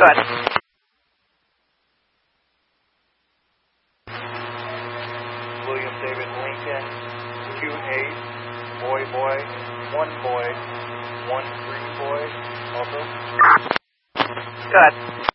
Good. William David Lincoln, 2-8, boy, 1 boy, 1 3 boy, also. Good.